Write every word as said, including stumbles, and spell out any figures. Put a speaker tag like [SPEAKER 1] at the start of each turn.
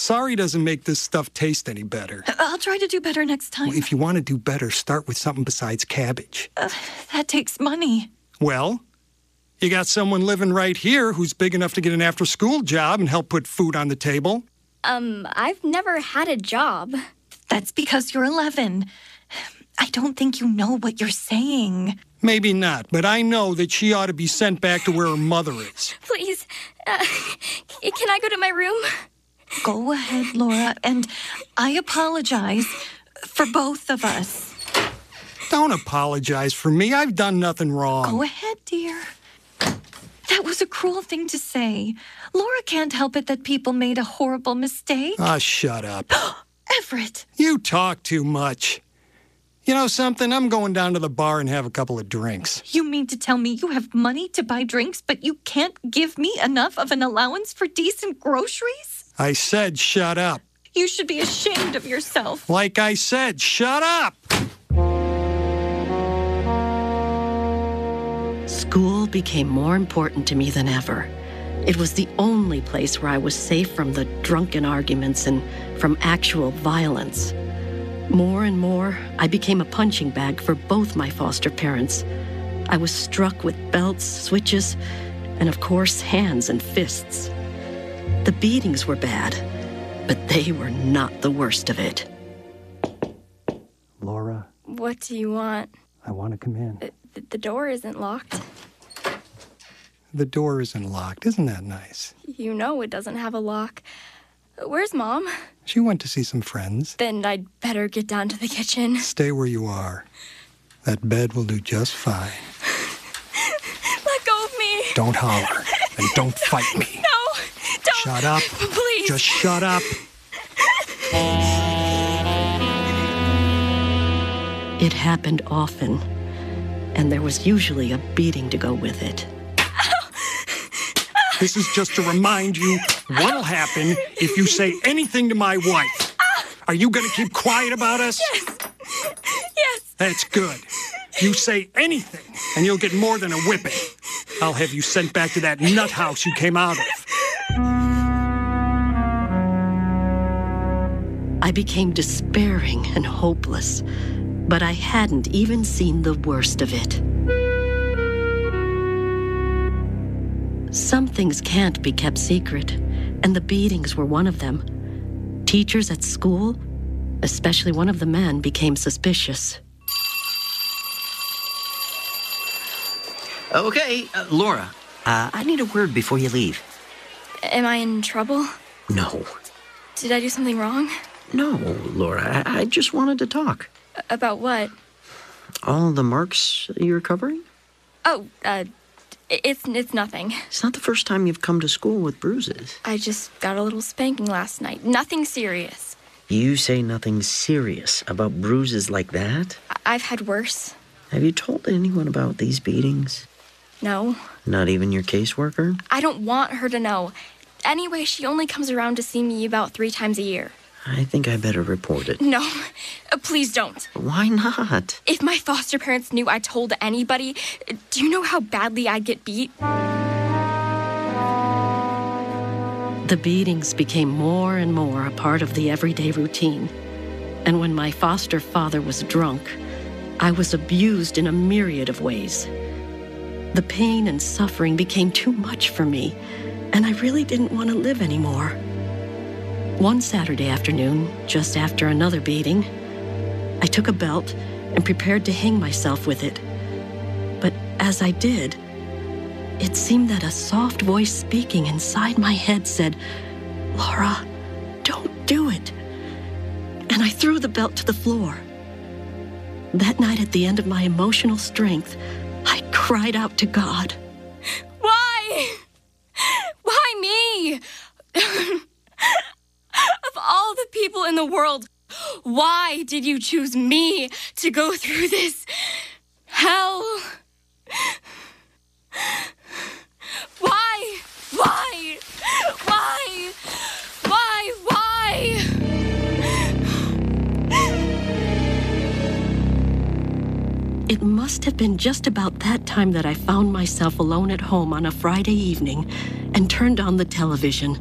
[SPEAKER 1] Sorry doesn't make this stuff taste any better.
[SPEAKER 2] I'll try to do better next time.
[SPEAKER 1] Well, if you want to do better, start with something besides cabbage.
[SPEAKER 2] Uh, that takes money.
[SPEAKER 1] Well, you got someone living right here who's big enough to get an after-school job and help put food on the table.
[SPEAKER 3] Um, I've never had a job.
[SPEAKER 2] That's because you're eleven. I don't think you know what you're saying.
[SPEAKER 1] Maybe not, but I know that she ought to be sent back to where her mother is.
[SPEAKER 3] Please, uh, can I go to my room?
[SPEAKER 2] Go ahead, Laura, and I apologize for both of us.
[SPEAKER 1] Don't apologize for me. I've done nothing wrong.
[SPEAKER 2] Go ahead, dear. That was a cruel thing to say. Laura can't help it that people made a horrible mistake.
[SPEAKER 1] Ah, shut up.
[SPEAKER 2] Everett.
[SPEAKER 1] You talk too much. You know something? I'm going down to the bar and have a couple of drinks.
[SPEAKER 2] You mean to tell me you have money to buy drinks, but you can't give me enough of an allowance for decent groceries?
[SPEAKER 1] I said shut up.
[SPEAKER 2] You should be ashamed of yourself.
[SPEAKER 1] Like I said, shut up!
[SPEAKER 4] School became more important to me than ever. It was the only place where I was safe from the drunken arguments and from actual violence. More and more, I became a punching bag for both my foster parents. I was struck with belts, switches, and of course, hands and fists. The beatings were bad, but they were not the worst of it.
[SPEAKER 1] Laura,
[SPEAKER 3] What do you want?
[SPEAKER 1] I want to come in.
[SPEAKER 3] Uh, th- the door isn't locked.
[SPEAKER 1] The door isn't locked. Isn't that nice?
[SPEAKER 3] You know it doesn't have a lock. Where's Mom?
[SPEAKER 1] She went to see some friends.
[SPEAKER 3] Then I'd better get down to the kitchen.
[SPEAKER 1] Stay where you are. That bed will do just fine.
[SPEAKER 3] Let go of me.
[SPEAKER 1] Don't holler. And don't fight me.
[SPEAKER 3] No, don't.
[SPEAKER 1] Shut up.
[SPEAKER 3] Please.
[SPEAKER 1] Just shut up.
[SPEAKER 4] It happened often, and there was usually a beating to go with it.
[SPEAKER 1] This is just to remind you what'll happen if you say anything to my wife. Are you going to keep quiet about us?
[SPEAKER 3] Yes. Yes.
[SPEAKER 1] That's good. You say anything, and you'll get more than a whipping. I'll have you sent back to that nut house you came out of.
[SPEAKER 4] I became despairing and hopeless, but I hadn't even seen the worst of it. Some things can't be kept secret, and the beatings were one of them. Teachers at school, especially one of the men, became suspicious.
[SPEAKER 5] Okay, uh, Laura, uh, I need a word before you leave.
[SPEAKER 3] Am I in trouble?
[SPEAKER 5] No.
[SPEAKER 3] Did I do something wrong?
[SPEAKER 5] No, Laura, I, I just wanted to talk.
[SPEAKER 3] About what?
[SPEAKER 5] All the marks you're covering?
[SPEAKER 3] Oh, uh, it's it's nothing.
[SPEAKER 5] It's not the first time you've come to school with bruises.
[SPEAKER 3] I just got a little spanking last night. Nothing serious.
[SPEAKER 5] You say nothing serious about bruises like that?
[SPEAKER 3] I- I've had worse.
[SPEAKER 5] Have you told anyone about these beatings?
[SPEAKER 3] No.
[SPEAKER 5] Not even your caseworker?
[SPEAKER 3] I don't want her to know. Anyway, she only comes around to see me about three times a year.
[SPEAKER 5] I think I better report it.
[SPEAKER 3] No, uh, please don't.
[SPEAKER 5] Why not?
[SPEAKER 3] If my foster parents knew I told anybody, do you know how badly I'd get beat?
[SPEAKER 4] The beatings became more and more a part of the everyday routine. And when my foster father was drunk, I was abused in a myriad of ways. The pain and suffering became too much for me, and I really didn't want to live anymore. One Saturday afternoon, just after another beating, I took a belt and prepared to hang myself with it. But as I did, it seemed that a soft voice speaking inside my head said, "Laura, don't do it." And I threw the belt to the floor. That night, at the end of my emotional strength, I cried out to God.
[SPEAKER 3] Why? Why me? Of all the people in the world, why did you choose me to go through this hell? Why? Why? Why? Why? Why?
[SPEAKER 4] It must have been just about that time that I found myself alone at home on a Friday evening and turned on the television.